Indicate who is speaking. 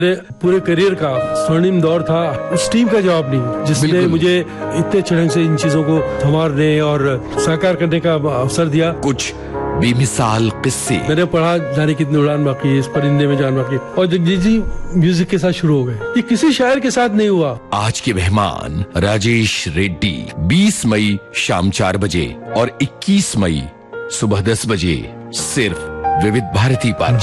Speaker 1: मेरे पूरे करियर का स्वर्णिम दौर था। उस टीम का जवाब नहीं जिसने मुझे इतने अच्छे ढंग से इन चीजों को संवारने और साकार करने का अवसर दिया।
Speaker 2: कुछ बेमिसाल किस्से
Speaker 1: मैंने पढ़ा जाने कितनी उड़ान बाकी है, इस परिंदे में जान बाकी, और जगजीत जी म्यूजिक के साथ शुरू हो गए। ये किसी शायर के साथ नहीं हुआ।
Speaker 2: आज के मेहमान राजेश रेड्डी 20 मई शाम 4 बजे और 21 मई सुबह 10 बजे सिर्फ विविध भारती पर।